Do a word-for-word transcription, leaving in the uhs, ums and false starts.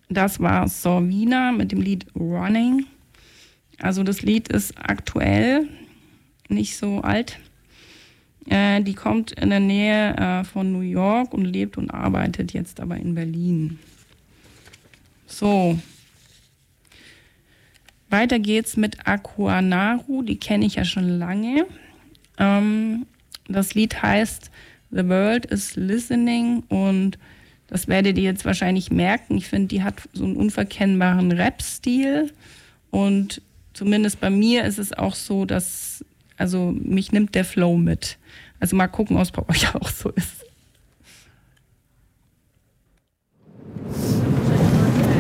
das war Sorvina mit dem Lied Running. Also das Lied ist aktuell, nicht so alt. Äh, die kommt in der Nähe äh, von New York und lebt und arbeitet jetzt aber in Berlin. So. Weiter geht's mit Aquanaru, die kenne ich ja schon lange. Ähm, das Lied heißt The World is Listening und das werdet ihr jetzt wahrscheinlich merken. Ich finde, die hat so einen unverkennbaren Rap-Stil und zumindest bei mir ist es auch so, dass, also mich nimmt der Flow mit. Also mal gucken, ob es bei euch auch so ist.